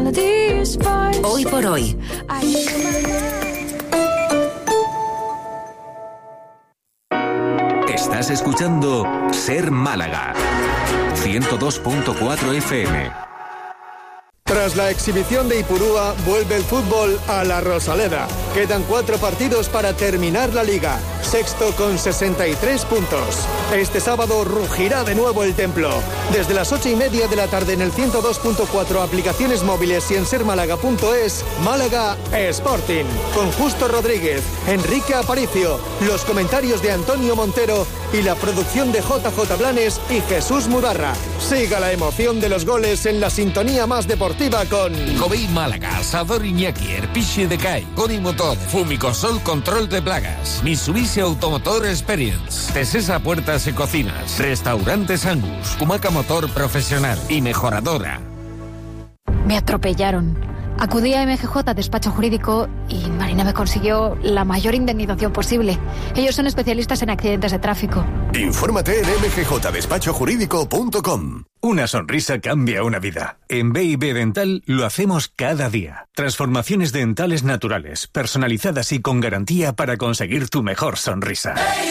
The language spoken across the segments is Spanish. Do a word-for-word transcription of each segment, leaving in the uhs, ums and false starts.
Hoy por hoy. Estás escuchando Ser Málaga, ciento dos punto cuatro F M. Tras la exhibición de Ipurúa, vuelve el fútbol a la Rosaleda. Quedan cuatro partidos para terminar la Liga. Sexto con sesenta y tres puntos. Este sábado rugirá de nuevo el templo. Desde las ocho y media de la tarde en el ciento dos punto cuatro, aplicaciones móviles y en ser málaga punto es, Málaga Sporting. Con Justo Rodríguez, Enrique Aparicio, los comentarios de Antonio Montero y la producción de J J Blanes y Jesús Mudarra. Siga la emoción de los goles en la sintonía más deportiva con Covey Málaga, Asador Iñaki, Erpiche de Cai, Coni Motor, Fumicosol Control de Plagas, Mitsubishi Automotor Experience, Tesesa Puertas y Cocinas, Restaurantes Angus, Humaca Motor Profesional y Mejoradora. Me atropellaron. Acudí a M G J Despacho Jurídico y Marina me consiguió la mayor indemnización posible. Ellos son especialistas en accidentes de tráfico. Infórmate en eme ge jota despacho jurídico punto com. Una sonrisa cambia una vida. En B y B Dental lo hacemos cada día. Transformaciones dentales naturales, personalizadas y con garantía para conseguir tu mejor sonrisa.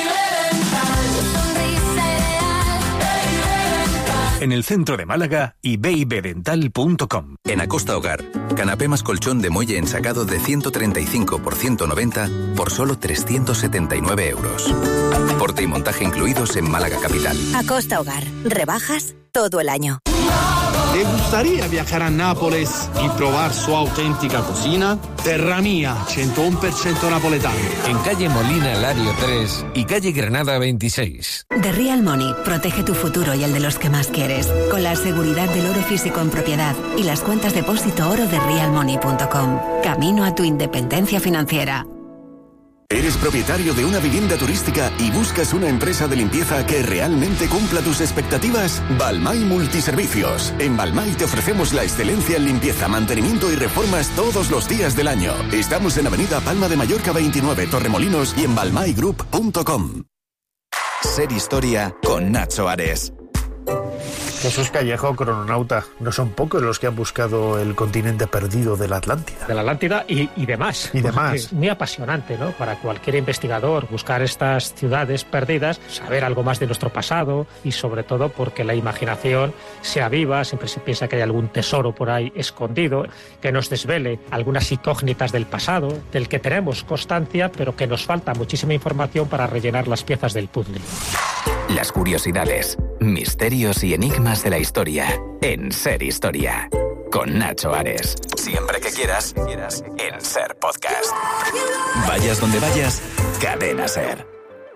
En el centro de Málaga y b i b dental punto com. En Acosta Hogar, canapé más colchón de muelle ensacado de ciento treinta y cinco por ciento noventa por solo trescientos setenta y nueve euros. Porte y montaje incluidos en Málaga Capital. Acosta Hogar. Rebajas todo el año. ¿Te gustaría viajar a Nápoles y probar su auténtica cocina? Terra Mía, ciento uno por ciento napoletano. En calle Molina Lario tres y calle Granada veintiséis. The Real Money protege tu futuro y el de los que más quieres, con la seguridad del oro físico en propiedad y las cuentas depósito oro de real money punto com. Camino a tu independencia financiera. ¿Eres propietario de una vivienda turística y buscas una empresa de limpieza que realmente cumpla tus expectativas? Balmay Multiservicios. En Balmay te ofrecemos la excelencia en limpieza, mantenimiento y reformas todos los días del año. Estamos en Avenida Palma de Mallorca veintinueve, Torremolinos y en balmay group punto com. Ser Historia con Nacho Ares. Jesús Callejo, crononauta. No son pocos los que han buscado el continente perdido de la Atlántida. De la Atlántida y, y demás. Y demás. Es muy apasionante, ¿no? Para cualquier investigador buscar estas ciudades perdidas, saber algo más de nuestro pasado y sobre todo porque la imaginación se aviva, siempre se piensa que hay algún tesoro por ahí escondido, que nos desvele algunas incógnitas del pasado, del que tenemos constancia, pero que nos falta muchísima información para rellenar las piezas del puzzle. Las curiosidades, misterios y enigmas de la historia en Ser Historia. Con Nacho Ares. Siempre que quieras, en Ser Podcast. Vayas donde vayas, Cadena Ser.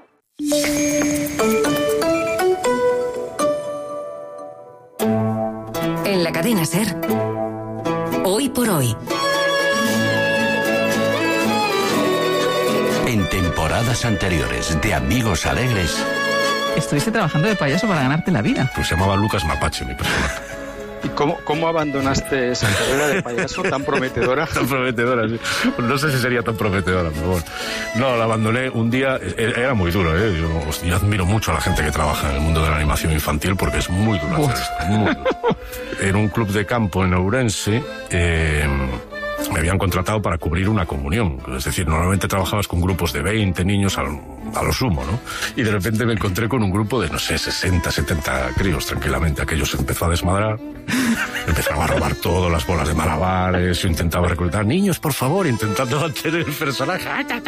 En la cadena Ser. Hoy por hoy. En temporadas anteriores de Amigos Alegres. Estuviste trabajando de payaso para ganarte la vida. Pues se llamaba Lucas Mapache, mi personaje. ¿Y cómo, cómo abandonaste esa carrera de payaso tan prometedora? Tan prometedora, sí. Pues no sé si sería tan prometedora, pero bueno. No, la abandoné un día. Era muy duro, ¿eh? Yo, yo admiro mucho a la gente que trabaja en el mundo de la animación infantil porque es muy duro hacer esto. Muy duro. En un club de campo en Ourense, eh, me habían contratado para cubrir una comunión. Es decir, normalmente trabajabas con grupos de veinte niños al, a lo sumo, ¿no? Y de repente me encontré con un grupo de, no sé, sesenta, setenta críos tranquilamente. Aquello se empezó a desmadrar. Empezaba a robar todas las bolas de malabares. Yo intentaba reclutar niños, por favor, intentando mantener el personaje.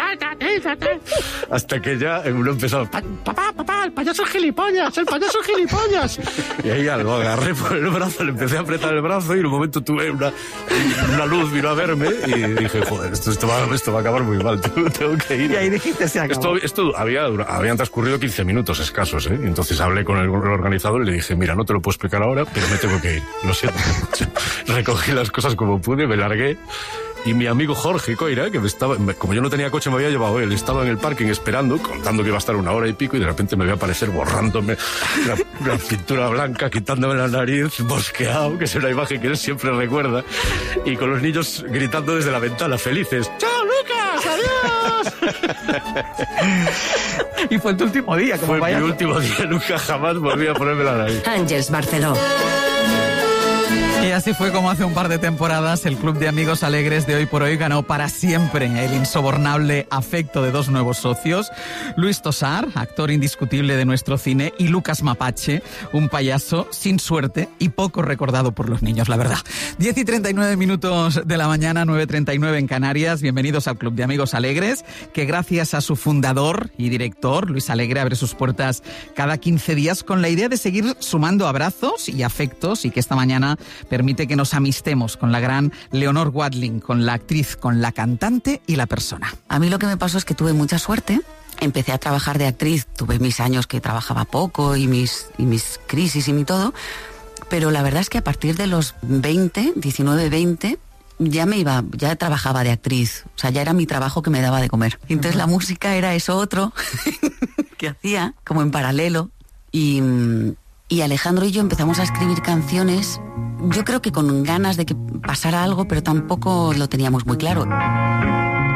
Hasta que ya uno empezó, papá, papá, el payaso es gilipollas, el payaso es gilipollas. Y ahí algo agarré por el brazo, le empecé a apretar el brazo y en un momento tuve una, una luz, vino a verme y dije, joder, esto, esto, va, esto va a acabar muy mal, tengo que ir. Y ahí dijiste, se acabó. Esto, esto había, habían transcurrido quince minutos escasos, ¿eh? Entonces hablé con el organizador y le dije, mira, no te lo puedo explicar ahora, pero me tengo que ir. Lo siento mucho. Recogí las cosas como pude, me largué. Y mi amigo Jorge Coira, que me estaba, como yo no tenía coche, me había llevado él, estaba en el parking esperando, contando que iba a estar una hora y pico, y de repente me voy a aparecer borrándome la, la pintura blanca, quitándome la nariz, bosqueado, que es una imagen que él siempre recuerda, y con los niños gritando desde la ventana, felices, ¡chao, Lucas! ¡Adiós! Y fue tu último día. Como fue vaya... mi último día, nunca jamás volví a ponerme la nariz. Ángels Barceló. Y así fue como hace un par de temporadas el Club de Amigos Alegres de Hoy por Hoy ganó para siempre el insobornable afecto de dos nuevos socios, Luis Tosar, actor indiscutible de nuestro cine, y Lucas Mapache, un payaso sin suerte y poco recordado por los niños, la verdad. diez y treinta y nueve minutos de la mañana, nueve y treinta y nueve en Canarias. Bienvenidos al Club de Amigos Alegres, que gracias a su fundador y director, Luis Alegre, abre sus puertas cada quince días con la idea de seguir sumando abrazos y afectos, y que esta mañana permite que nos amistemos con la gran Leonor Watling, con la actriz, con la cantante y la persona. A mí lo que me pasó es que tuve mucha suerte. Empecé a trabajar de actriz, tuve mis años que trabajaba poco y mis, y mis crisis y mi todo, pero la verdad es que a partir de los veinte, diecinueve, veinte, ya me iba, ya trabajaba de actriz, o sea, ya era mi trabajo que me daba de comer. Entonces la música era eso otro que hacía, como en paralelo, y... Y Alejandro y yo empezamos a escribir canciones, yo creo que con ganas de que pasara algo, pero tampoco lo teníamos muy claro.